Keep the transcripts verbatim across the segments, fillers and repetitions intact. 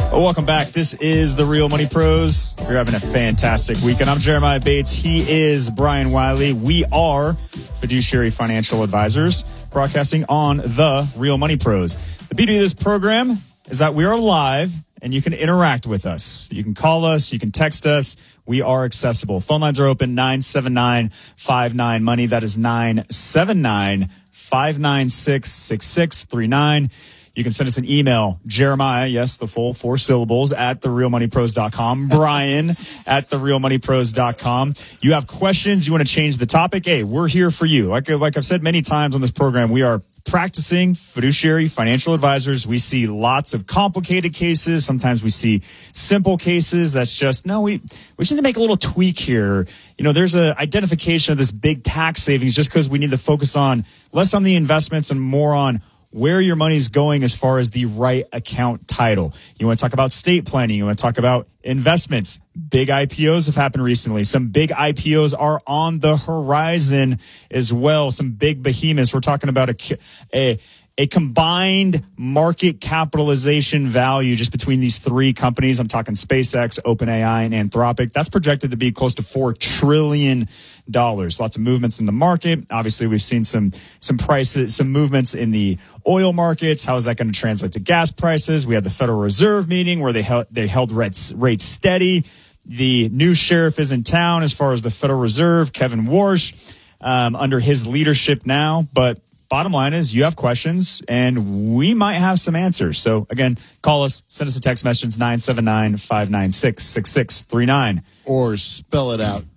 Well, welcome back. This is the Real Money Pros. You're having a fantastic weekend. I'm Jeremiah Bates. He is Brian Wiley. We are Fiduciary Financial Advisors, broadcasting on the Real Money Pros. The beauty of this program is that we are live and you can interact with us. You can call us. You can text us. We are accessible. Phone lines are open, nine seven nine, five nine, money. That is nine seven nine, five nine six, six six three nine. You can send us an email, Jeremiah, yes, the full four syllables, at the real money pros dot com, Brian at the real money pros dot com. You have questions, you want to change the topic, hey, we're here for you. Like, like I've said many times on this program, we are practicing fiduciary financial advisors. We see lots of complicated cases. Sometimes we see simple cases that's just, no, we, we just need to make a little tweak here. You know, there's a identification of this big tax savings just because we need to focus on less on the investments and more on where your money's going as far as the right account title. You want to talk about estate planning. You want to talk about investments. Big I P Os have happened recently. Some big I P Os are on the horizon as well. Some big behemoths. We're talking about a, a, a combined market capitalization value just between these three companies. I'm talking SpaceX, OpenAI, and Anthropic. That's projected to be close to four trillion dollars. Lots of movements in the market. Obviously, we've seen some some prices, some movements in the oil markets. How is that going to translate to gas prices? We had the Federal Reserve meeting where they held, they held rates, rates steady. The new sheriff is in town as far as the Federal Reserve, Kevin Warsh, um, under his leadership now. But bottom line is you have questions, and we might have some answers. So, again, call us, send us a text message, nine seven nine, five nine six, six six three nine. Or spell it out,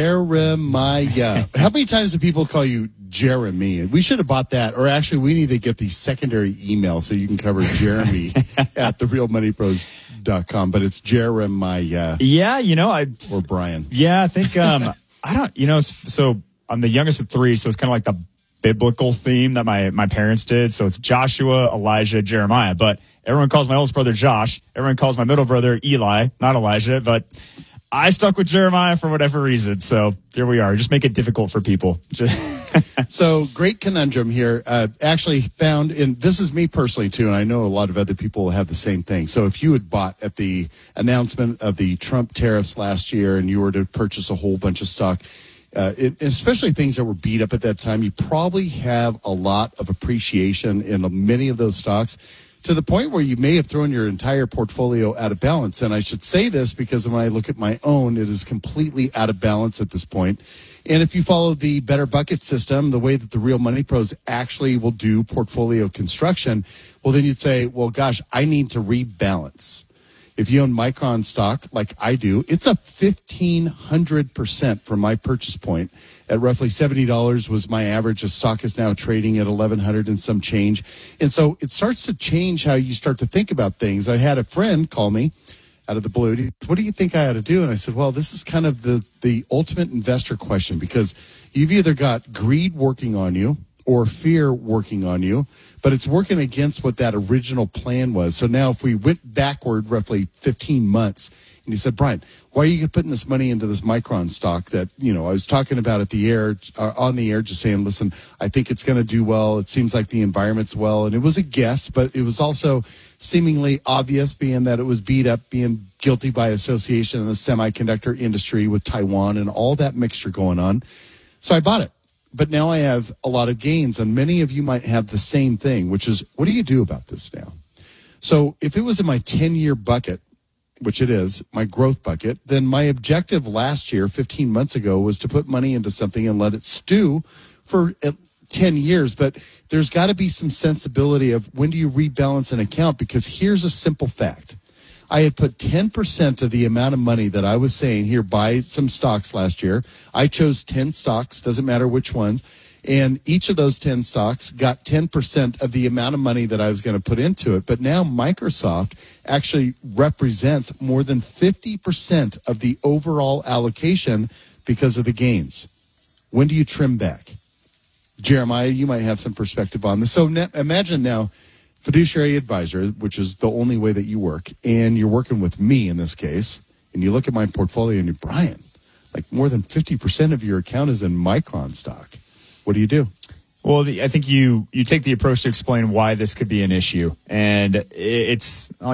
Jeremiah. How many times do people call you Jeremy? We should have bought that. Or actually, we need to get the secondary email so you can cover Jeremy at the real money pros dot com. But it's Jeremiah. Yeah, you know, I... Or Brian. Yeah, I think, um, I don't, you know, so I'm the youngest of three, so it's kind of like the biblical theme that my, my parents did. So it's Joshua, Elijah, Jeremiah. But everyone calls my oldest brother Josh. Everyone calls my middle brother Eli, not Elijah. But I stuck with Jeremiah for whatever reason. So here we are. Just make it difficult for people. So great conundrum here. Uh, actually found in, this is me personally too, and I know a lot of other people have the same thing. So if you had bought at the announcement of the Trump tariffs last year and you were to purchase a whole bunch of stock, Uh, it, especially things that were beat up at that time, you probably have a lot of appreciation in many of those stocks to the point where you may have thrown your entire portfolio out of balance. And I should say this because when I look at my own, it is completely out of balance at this point. And if you follow the Better Bucket system, the way that the Real Money Pros actually will do portfolio construction, well, then you'd say, well, gosh, I need to rebalance. If you own Micron stock like I do, it's up fifteen hundred percent from my purchase point. At roughly seventy dollars was my average. The stock is now trading at eleven hundred and some change. And so it starts to change how you start to think about things. I had a friend call me out of the blue. What do you think I ought to do? And I said, well, this is kind of the, the ultimate investor question because you've either got greed working on you or fear working on you, but it's working against what that original plan was. So now if we went backward roughly fifteen months, and you said, Brian, why are you putting this money into this Micron stock that, you know, I was talking about at the air, uh, on the air, just saying, listen, I think it's going to do well. It seems like the environment's well. And it was a guess, but it was also seemingly obvious being that it was beat up, being guilty by association in the semiconductor industry with Taiwan and all that mixture going on. So I bought it. But now I have a lot of gains, and many of you might have the same thing, which is, what do you do about this now? So if it was in my ten-year bucket, which it is, my growth bucket, then my objective last year, fifteen months ago, was to put money into something and let it stew for ten years. But there's got to be some sensibility of when do you rebalance an account? Because here's a simple fact. I had put ten percent of the amount of money that I was saying, here, buy some stocks last year. I chose ten stocks, doesn't matter which ones. And each of those ten stocks got ten percent of the amount of money that I was going to put into it. But now Microsoft actually represents more than fifty percent of the overall allocation because of the gains. When do you trim back? Jeremiah, you might have some perspective on this. So ne- imagine now, fiduciary advisor, which is the only way that you work, and you're working with me in this case, and you look at my portfolio and you're, Brian, like more than fifty percent of your account is in Micron stock. What do you do? Well, the, I think you, you take the approach to explain why this could be an issue. And it's